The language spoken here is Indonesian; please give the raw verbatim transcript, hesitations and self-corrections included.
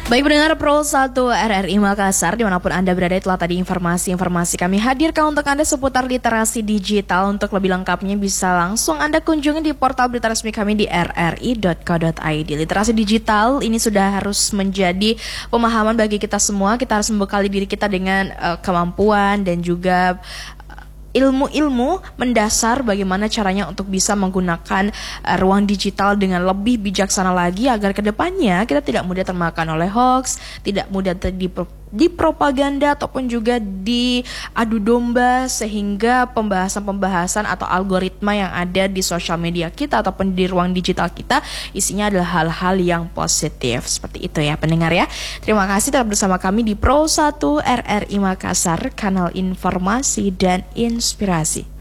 Baik pendengar Pro satu R R I Makassar, dimanapun Anda berada, telah tadi informasi-informasi kami hadirkan untuk Anda seputar literasi digital. Untuk lebih lengkapnya bisa langsung Anda kunjungi di portal berita resmi kami di r r i dot co dot i d. Literasi digital ini sudah harus menjadi pemahaman bagi kita semua. Kita harus membekali diri kita dengan uh, kemampuan dan juga ilmu-ilmu mendasar bagaimana caranya untuk bisa menggunakan uh, ruang digital dengan lebih bijaksana lagi agar kedepannya kita tidak mudah termakan oleh hoax, tidak mudah dipro- dipropaganda ataupun juga diadu domba, sehingga pembahasan-pembahasan atau algoritma yang ada di sosial media kita ataupun di ruang digital kita isinya adalah hal-hal yang positif. Seperti itu ya pendengar ya. Terima kasih telah bersama kami di Pro satu R R I Makassar, kanal informasi dan inspirasi.